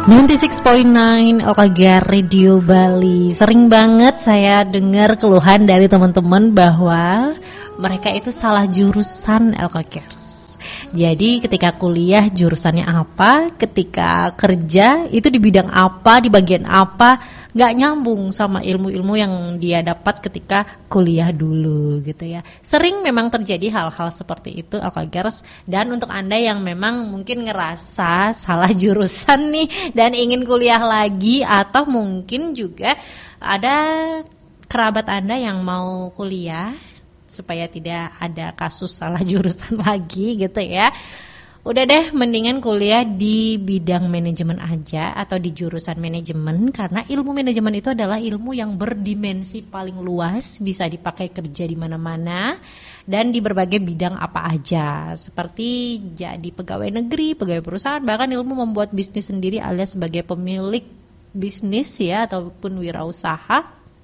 96.9 LKG Radio Bali. Sering banget saya dengar keluhan dari teman-teman bahwa mereka itu salah jurusan LKGers. Jadi ketika kuliah jurusannya apa, ketika kerja itu di bidang apa, di bagian apa, gak nyambung sama ilmu-ilmu yang dia dapat ketika kuliah dulu gitu ya. Sering memang terjadi hal-hal seperti itu LKGers. Dan untuk Anda yang memang mungkin ngerasa salah jurusan nih dan ingin kuliah lagi, atau mungkin juga ada kerabat Anda yang mau kuliah supaya tidak ada kasus salah jurusan lagi gitu ya. Udah deh, mendingan kuliah di bidang manajemen aja atau di jurusan manajemen, karena ilmu manajemen itu adalah ilmu yang berdimensi paling luas, bisa dipakai kerja di mana-mana dan di berbagai bidang apa aja, seperti jadi pegawai negeri, pegawai perusahaan, bahkan ilmu membuat bisnis sendiri alias sebagai pemilik bisnis ya, ataupun wirausaha.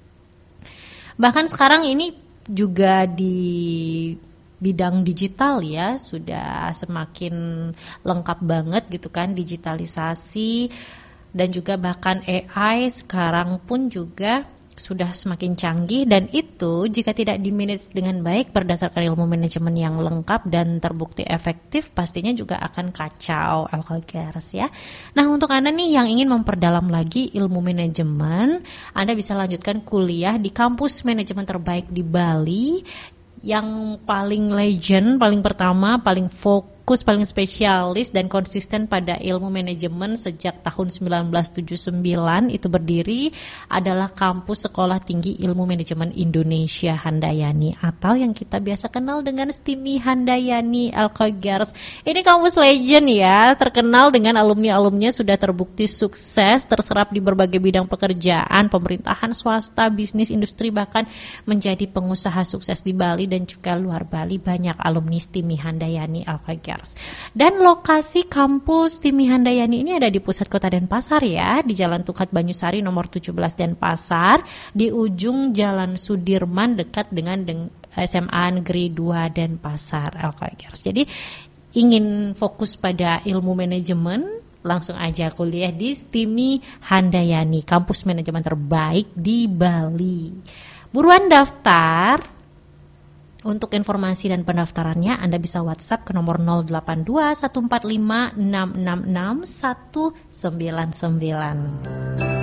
Bahkan sekarang ini juga di bidang digital ya, sudah semakin lengkap banget gitu kan, digitalisasi dan juga bahkan AI sekarang pun juga sudah semakin canggih, dan itu jika tidak di-manage dengan baik berdasarkan ilmu manajemen yang lengkap dan terbukti efektif, pastinya juga akan kacau LKGers ya. Nah, untuk Anda nih yang ingin memperdalam lagi ilmu manajemen, Anda bisa lanjutkan kuliah di kampus manajemen terbaik di Bali, yang paling legend, paling pertama, paling fokus, paling spesialis dan konsisten pada ilmu manajemen sejak tahun 1979 itu berdiri, adalah Kampus Sekolah Tinggi Ilmu Manajemen Indonesia Handayani, atau yang kita biasa kenal dengan STIMI Handayani LKGers. Ini kampus legend ya, terkenal dengan alumni-alumninya sudah terbukti sukses, terserap di berbagai bidang pekerjaan, pemerintahan, swasta, bisnis, industri, bahkan menjadi pengusaha sukses di Bali dan juga luar Bali. Banyak alumni STIMI Handayani LKGers. Dan lokasi kampus STIMI Handayani ini ada di pusat kota Denpasar ya, di Jalan Tukat Banyusari nomor 17 Denpasar, di ujung Jalan Sudirman dekat dengan SMA Negeri 2 Denpasar LKGers. Jadi ingin fokus pada ilmu manajemen, langsung aja kuliah di STIMI Handayani, kampus manajemen terbaik di Bali. Buruan daftar. Untuk informasi dan pendaftarannya Anda bisa WhatsApp ke nomor 082 145 666 199.